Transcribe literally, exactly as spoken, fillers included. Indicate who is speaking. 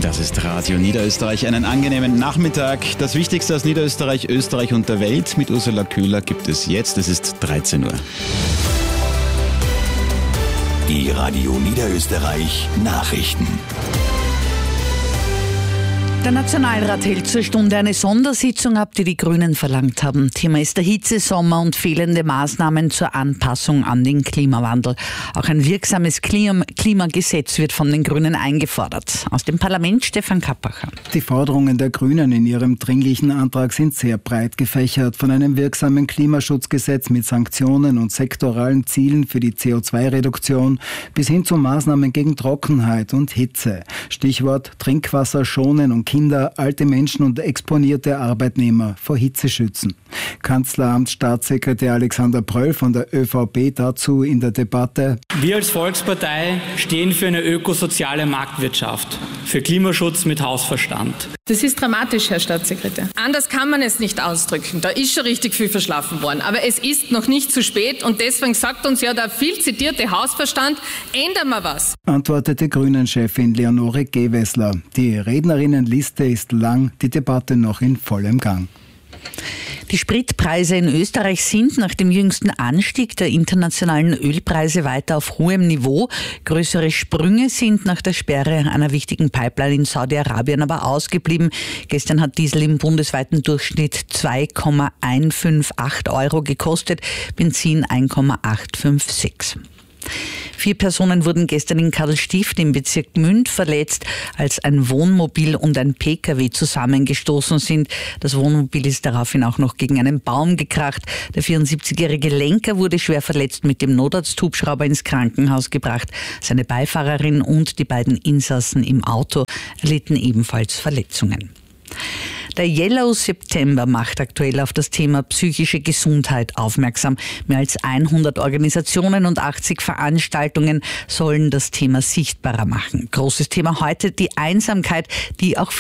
Speaker 1: Das ist Radio Niederösterreich. Einen angenehmen Nachmittag. Das Wichtigste aus Niederösterreich, Österreich und der Welt mit Ursula Köhler gibt es jetzt. Es ist dreizehn Uhr.
Speaker 2: Die Radio Niederösterreich Nachrichten.
Speaker 3: Der Nationalrat hält zur Stunde eine Sondersitzung ab, die die Grünen verlangt haben. Thema ist der Hitzesommer und fehlende Maßnahmen zur Anpassung an den Klimawandel. Auch ein wirksames Klim- Klimagesetz wird von den Grünen eingefordert. Aus dem Parlament Stefan Kappacher.
Speaker 4: Die Forderungen der Grünen in ihrem dringlichen Antrag sind sehr breit gefächert. Von einem wirksamen Klimaschutzgesetz mit Sanktionen und sektoralen Zielen für die C O zwei Reduktion bis hin zu Maßnahmen gegen Trockenheit und Hitze. Stichwort Trinkwasser schonen und Kinder, alte Menschen und exponierte Arbeitnehmer vor Hitze schützen. Kanzleramtsstaatssekretär Alexander Pröll von der ÖVP dazu in der Debatte:
Speaker 5: Wir als Volkspartei stehen für eine ökosoziale Marktwirtschaft, für Klimaschutz mit Hausverstand.
Speaker 6: Das ist dramatisch, Herr Staatssekretär. Anders kann man es nicht ausdrücken. Da ist schon richtig viel verschlafen worden. Aber es ist noch nicht zu spät und deswegen sagt uns ja der viel zitierte Hausverstand, ändern wir was.
Speaker 4: Antwortete Grünen-Chefin Leonore Gewessler. Die Rednerinnenliste ist lang, die Debatte noch in vollem Gang.
Speaker 3: Die Spritpreise in Österreich sind nach dem jüngsten Anstieg der internationalen Ölpreise weiter auf hohem Niveau. Größere Sprünge sind nach der Sperre einer wichtigen Pipeline in Saudi-Arabien aber ausgeblieben. Gestern hat Diesel im bundesweiten Durchschnitt zwei Komma hundertachtzig Euro gekostet, Benzin eins Komma achthundertsechsundfünfzig. Vier Personen wurden gestern in Karlstift im Bezirk Gmünd verletzt, als ein Wohnmobil und ein P K W zusammengestoßen sind. Das Wohnmobil ist daraufhin auch noch gegen einen Baum gekracht. Der vierundsiebzigjährige Lenker wurde schwer verletzt mit dem Notarzthubschrauber ins Krankenhaus gebracht. Seine Beifahrerin und die beiden Insassen im Auto erlitten ebenfalls Verletzungen. Der Yellow September macht aktuell auf das Thema psychische Gesundheit aufmerksam. Mehr als hundert Organisationen und achtzig Veranstaltungen sollen das Thema sichtbarer machen. Großes Thema heute die Einsamkeit, die auch